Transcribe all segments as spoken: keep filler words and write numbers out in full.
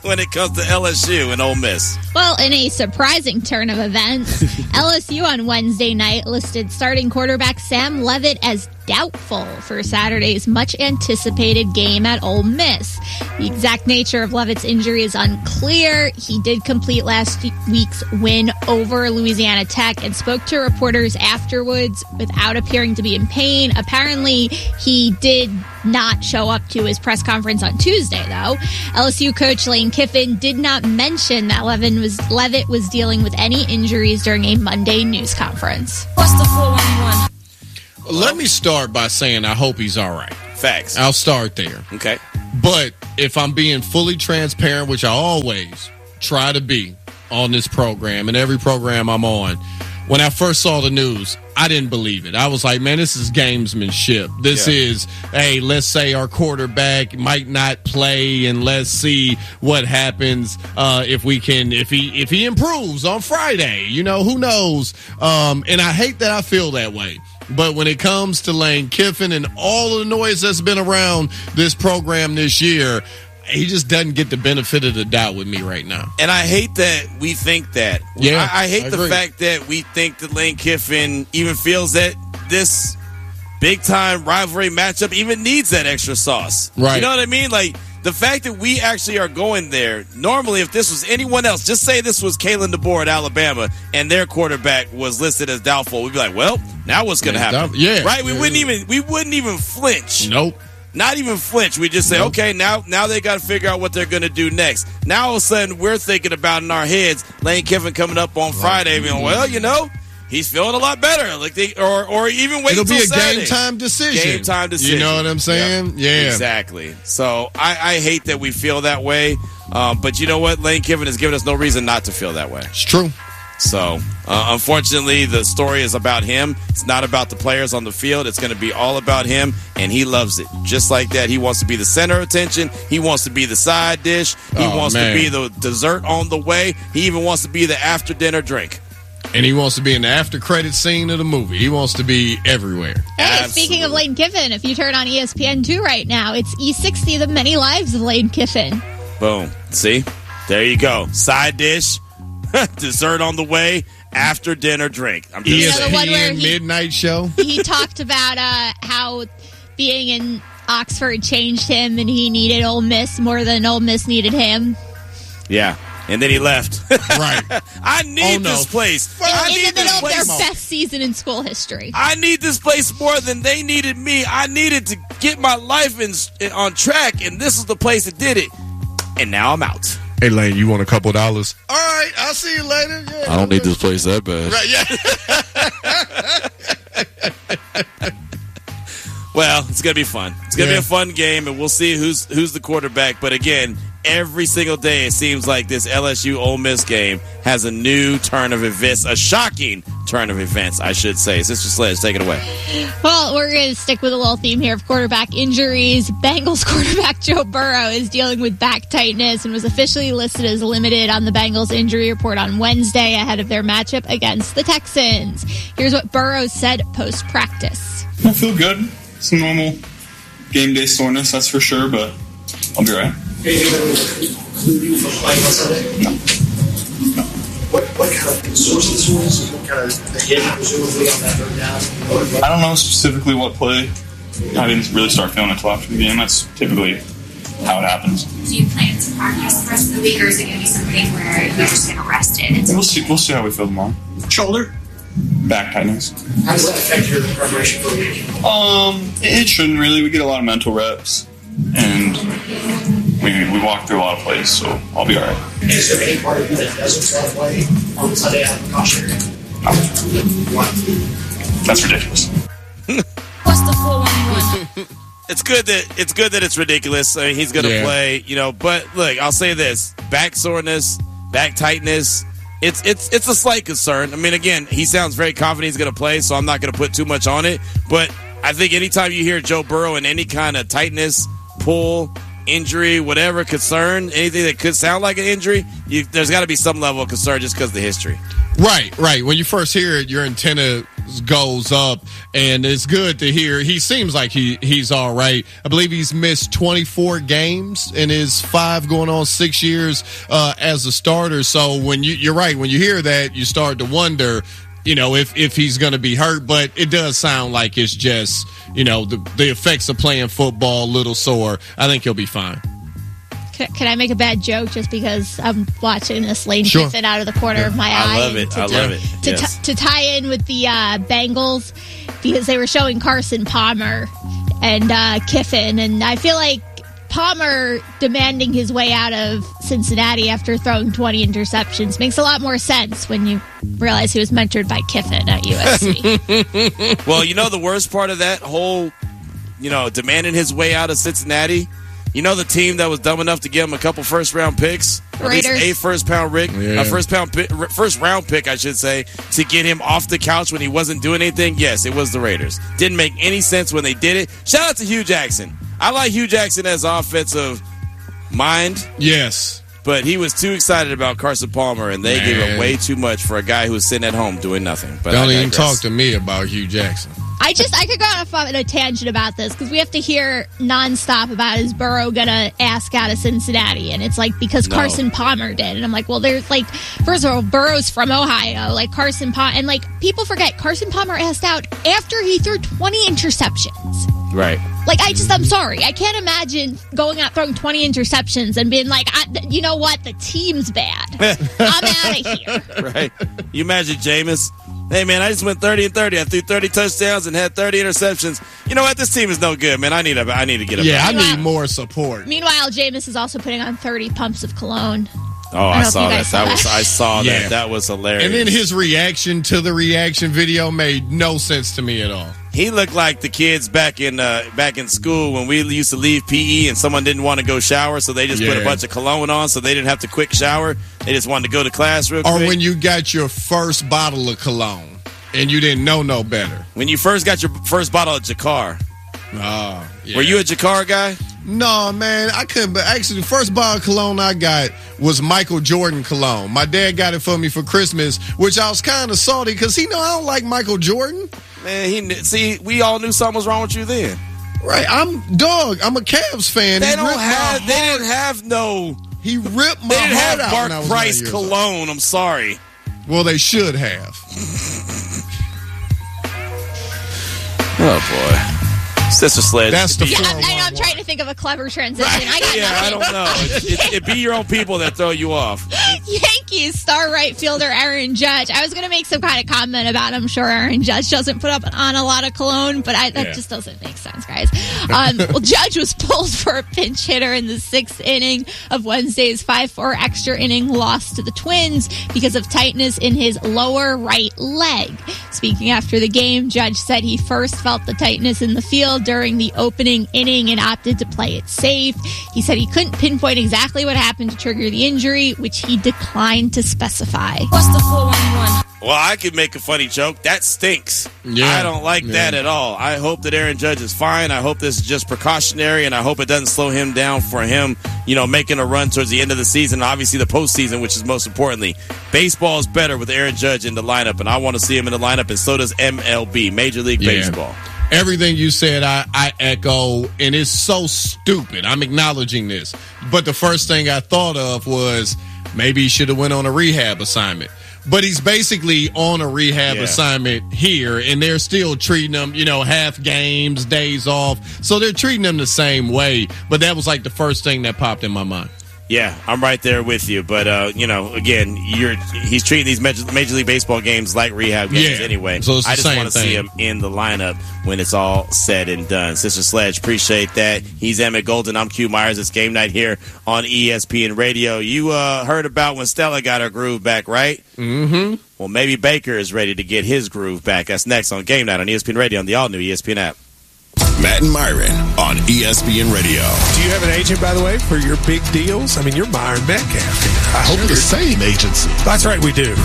when it comes to L S U and Ole Miss. Well, in a surprising turn of events, L S U on Wednesday night listed starting quarterback Sam Leavitt as doubtful for Saturday's much-anticipated game at Ole Miss. The exact nature of Leavitt's injury is unclear. He did complete last week's win over Louisiana Tech and spoke to reporters afterwards without appearing to be in pain. Apparently, he did not show up to his press conference on Tuesday, though. L S U coach Lane Kiffin did not mention that Levin was, Leavitt was dealing with any injuries during a Monday news conference. What's the four one one? Let me start by saying I hope he's all right. Facts. I'll start there. Okay. But if I'm being fully transparent, which I always try to be on this program and every program I'm on, when I first saw the news, I didn't believe it. I was like, man, this is gamesmanship. This yeah. is, hey, let's say our quarterback might not play and let's see what happens uh, if we can, if he if he improves on Friday. You know, who knows? Um, and I hate that I feel that way. But when it comes to Lane Kiffin and all of the noise that's been around this program this year, he just doesn't get the benefit of the doubt with me right now. And I hate that we think that. Yeah, I, I hate I the agree. fact that we think that Lane Kiffin even feels that this big-time rivalry matchup even needs that extra sauce. Right. You know what I mean? Like, the fact that we actually are going there, normally if this was anyone else, just say this was Kalen DeBoer at Alabama and their quarterback was listed as doubtful, we'd be like, well, now what's going to happen? Yeah. Right? We yeah. wouldn't even we wouldn't even flinch. Nope. Not even flinch. We just say, nope. okay, now now they got to figure out what they're going to do next. Now all of a sudden we're thinking about in our heads Lane Kiffin coming up on Friday, being, well, you know, he's feeling a lot better. Like they, or or even wait It'll until be a Saturday. game time decision. Game time decision. You know what I'm saying? Yeah. Yeah. Exactly. So I, I hate that we feel that way. Um, but you know what? Lane Kiffin has given us no reason not to feel that way. It's true. So, uh, unfortunately, the story is about him. It's not about the players on the field. It's going to be all about him, and he loves it. Just like that, he wants to be the center of attention. He wants to be the side dish. He oh, wants man. to be the dessert on the way. He even wants to be the after-dinner drink. And he wants to be in the after-credit scene of the movie. He wants to be everywhere. Hey, Absolutely. Speaking of Lane Kiffin, if you turn on E S P N two right now, it's E sixty, The Many Lives of Lane Kiffin. Boom. See? There you go. Side dish, dessert on the way, after dinner drink. I'm just E S P N You know, the one where he- midnight show. He talked about uh, how being in Oxford changed him and he needed Ole Miss more than Ole Miss needed him. Yeah. And then he left. Right. I need Oh, no. this place. In, I in need the middle this of their place. best season in school history. I need this place more than they needed me. I needed to get my life in, in on track, and this is the place that did it. And now I'm out. Hey, Lane, you want a couple dollars? All right, I'll see you later. Yeah, I don't need this place that bad. Right, yeah. Well, it's gonna be fun. It's gonna Yeah. be a fun game, and we'll see who's who's the quarterback. But again, every single day it seems like this L S U Ole Miss game has a new turn of events, a shocking turn of events, I should say. Sister Sledge, take it away. Well, we're going to stick with a little theme here of quarterback injuries. Bengals quarterback Joe Burrow is dealing with back tightness and was officially listed as limited on the Bengals injury report on Wednesday ahead of their matchup against the Texans. Here's what Burrow said post-practice. I feel good. Some normal game day soreness, that's for sure, but I'll be all right. Are you going to include you for playing on Sunday? No. No. What, what kind of source of the source? What kind of the hit, presumably, on that third down? I don't know specifically what play. I didn't really start feeling it until after the game. That's typically how it happens. Do you plan to practice the rest of the week, or is it going to be something where you're just going to rest it? We'll see. We'll see how we feel tomorrow. Shoulder? Back tightness. How does that affect your preparation for the week? Um, it shouldn't really. We get a lot of mental reps, and we we walk through a lot of plays, so I'll be all right. Is there any part of you that doesn't start play on Sunday out of caution? No. That's ridiculous. What's the four one one? It's good that it's good that it's ridiculous. I mean, he's going to Yeah. play, you know. But look, I'll say this: back soreness, back tightness. It's it's it's a slight concern. I mean, again, he sounds very confident he's going to play, so I'm not going to put too much on it. But I think anytime you hear Joe Burrow in any kind of tightness, pull, injury, whatever concern, anything that could sound like an injury, you, there's got to be some level of concern just because of the history. Right, right. When you first hear it, your antenna goes up, and it's good to hear. He seems like he he's all right. I believe he's missed twenty-four games in his five going on six years uh, as a starter. So when you you're right, when you hear that, you start to wonder, you know, if if he's going to be hurt. But it does sound like it's just, you know, the the effects of playing football, a little sore. I think he'll be fine. Can, can I make a bad joke just because I'm watching this Lane Sure. Kiffin out of the corner of my I eye? love and it. To, I to- love it. To, Yes. t- to tie in with the uh, Bengals, because they were showing Carson Palmer and uh, Kiffin, and I feel like Palmer demanding his way out of Cincinnati after throwing twenty interceptions makes a lot more sense when you realize he was mentored by Kiffin at U S C. Well, you know the worst part of that whole, you know, demanding his way out of Cincinnati? You know the team that was dumb enough to give him a couple first round picks, or at least Raiders. a first pound rig, Yeah. a first pound pick, first round pick, I should say, to get him off the couch when he wasn't doing anything. Yes, it was the Raiders. Didn't make any sense when they did it. Shout out to Hugh Jackson. I like Hugh Jackson as offensive mind, Yes. but he was too excited about Carson Palmer, and they gave him Man. way too much for a guy who was sitting at home doing nothing. But Don't I even digress. talk to me about Hugh Jackson. I just, I could go off on a tangent about this because we have to hear nonstop about is Burrow going to ask out of Cincinnati? And it's like, because No. Carson Palmer did. And I'm like, well, there's like, first of all, Burrow's from Ohio. Like Carson Palmer, and like people forget Carson Palmer asked out after he threw twenty interceptions. Right. Like, I just, I'm sorry. I can't imagine going out throwing twenty interceptions and being like, I, you know what? The team's bad. I'm out of here. Right. You imagine Jameis. Hey, man, I just went thirty and thirty. I threw thirty touchdowns and had thirty interceptions. You know what? This team is no good, man. I need a, I need to get a Yeah, I Meanwhile- need more support. Meanwhile, Jameis is also putting on thirty pumps of cologne. Oh, I I, don't know if saw you that. guys saw That was that. I saw Yeah. that. That was hilarious. And then his reaction to the reaction video made no sense to me at all. He looked like the kids back in uh, back in school when we used to leave P E and someone didn't want to go shower, so they just put Yeah. a bunch of cologne on, so they didn't have to quick shower. They just wanted to go to class real Or quick. when you got your first bottle of cologne and you didn't know no better. when you first got your first bottle of Jakar. Oh, yeah. Were you a Jakar guy? No, man, I couldn't. But actually, the first bottle of cologne I got was Michael Jordan cologne. My dad got it for me for Christmas, which I was kind of salty because he know I don't like Michael Jordan. Man, he kn- see, we all knew something was wrong with you then. Right, I'm dog. I'm a Cavs fan. They He don't ripped my have. They heart- didn't have no. He ripped my They didn't heart have out when I Mark was Price nine years old. cologne. I'm sorry. Well, they should have. Oh boy, Sister Sledge. That's the Yeah, four I, I know. I'm one one. trying to think of a clever transition. I got yeah, I nothing. don't know. It, it, it be your own people that throw you off. Yankees star right fielder Aaron Judge. I was going to make some kind of comment about I'm sure Aaron Judge doesn't put up on a lot of cologne, but I, that Yeah. just doesn't make sense, guys. Um, well, Judge was pulled for a pinch hitter in the sixth inning of Wednesday's five four extra inning loss to the Twins because of tightness in his lower right leg. Speaking after the game, Judge said he first felt the tightness in the field during the opening inning and opted to play it safe. He said he couldn't pinpoint exactly what happened to trigger the injury, which he declined to specify. What's the four one one? Well, I could make a funny joke. That stinks. Yeah. I don't like Yeah. that at all. I hope that Aaron Judge is fine. I hope this is just precautionary, and I hope it doesn't slow him down for him, you know, making a run towards the end of the season, obviously the postseason, which is most importantly. Baseball is better with Aaron Judge in the lineup, and I want to see him in the lineup, and so does M L B, Major League Yeah. Baseball. Everything you said, I, I echo, and it's so stupid. I'm acknowledging this. But the first thing I thought of was maybe he should have went on a rehab assignment. But he's basically on a rehab Yeah. assignment here, and they're still treating him, you know, half games, days off. So they're treating him the same way. But that was like the first thing that popped in my mind. Yeah, I'm right there with you. But, uh, you know, again, you're he's treating these Major, Major League Baseball games like rehab games Yeah. anyway. So it's the I just same want to see thing. him in the lineup when it's all said and done. Sister Sledge, appreciate that. He's Emmett Golden. I'm Q Myers. It's game night here on E S P N Radio. You uh, heard about when Stella got her groove back, right? Mm-hmm. Well, maybe Baker is ready to get his groove back. That's next on Game Night on E S P N Radio on the all-new E S P N app. Matt and Myron on E S P N Radio. Do you have an agent, by the way, for your big deals? I mean, you're Myron Metcalf. I hope We're the you're. same agency. That's right, we do.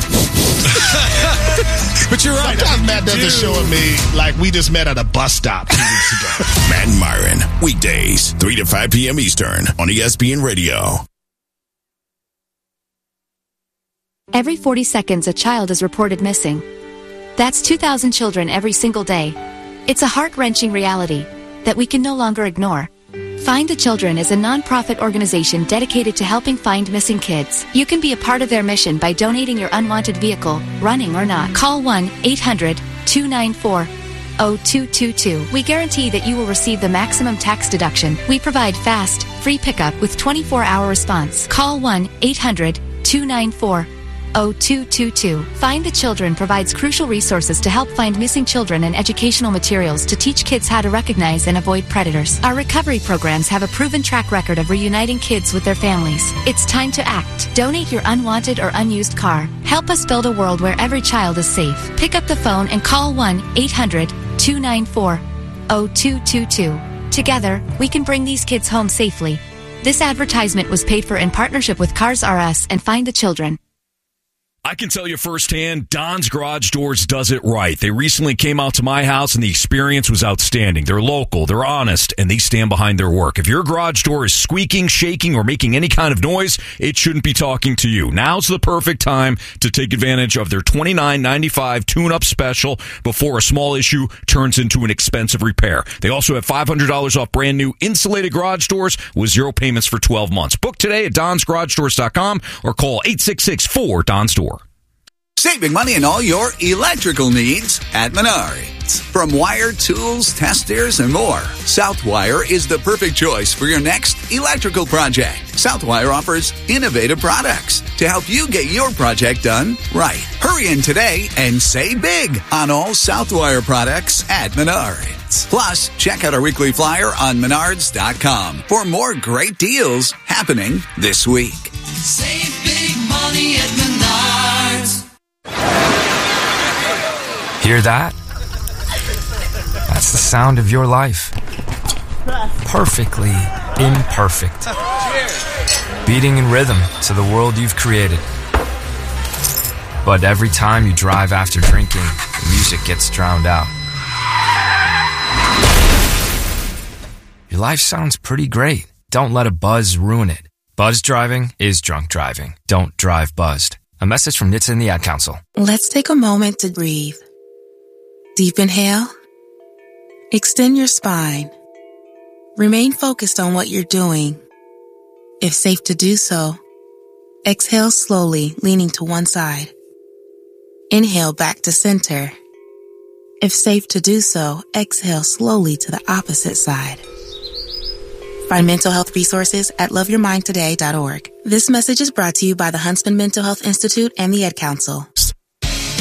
But you're right. Sometimes I mean, Matt you doesn't do. show me like we just met at a bus stop two weeks ago. Matt and Myron, weekdays, three to five p.m. Eastern on E S P N Radio. Every forty seconds, a child is reported missing. That's two thousand children every single day. It's a heart-wrenching reality that we can no longer ignore. Find the Children is a non-profit organization dedicated to helping find missing kids. You can be a part of their mission by donating your unwanted vehicle, running or not. Call one eight hundred two nine four oh two two two. We guarantee that you will receive the maximum tax deduction. We provide fast, free pickup with twenty-four hour response. Call one eight hundred two nine four oh two two two. Find the Children provides crucial resources to help find missing children and educational materials to teach kids how to recognize and avoid predators. Our recovery programs have a proven track record of reuniting kids with their families. It's time to act. Donate your unwanted or unused car. Help us build a world where every child is safe. Pick up the phone and call one eight hundred two nine four oh two two two. Together, we can bring these kids home safely. This advertisement was paid for in partnership with Cars R Us and Find the Children. I can tell you firsthand, Don's Garage Doors does it right. They recently came out to my house, and the experience was outstanding. They're local, they're honest, and they stand behind their work. If your garage door is squeaking, shaking, or making any kind of noise, it shouldn't be talking to you. Now's the perfect time to take advantage of their twenty-nine ninety-five tune-up special before a small issue turns into an expensive repair. They also have five hundred dollars off brand new insulated garage doors with zero payments for twelve months. Book today at dons garage doors dot com or call eight six six four D O N S door. Saving money on all your electrical needs at Menards. From wire, tools, testers, and more, Southwire is the perfect choice for your next electrical project. Southwire offers innovative products to help you get your project done right. Hurry in today and save big on all Southwire products at Menards. Plus, check out our weekly flyer on menards dot com for more great deals happening this week. Save big money at Menards. Hear that? That's the sound of your life. Perfectly imperfect. Beating in rhythm to the world you've created. But every time you drive after drinking, the music gets drowned out. Your life sounds pretty great. Don't let a buzz ruin it. Buzz driving is drunk driving. Don't drive buzzed. A message from N H T S A and the Ad Council. Let's take a moment to breathe. Deep inhale. Extend your spine. Remain focused on what you're doing. If safe to do so, exhale slowly, leaning to one side. Inhale back to center. If safe to do so, exhale slowly to the opposite side. Find mental health resources at love your mind today dot org. This message is brought to you by the Huntsman Mental Health Institute and the Ad Council.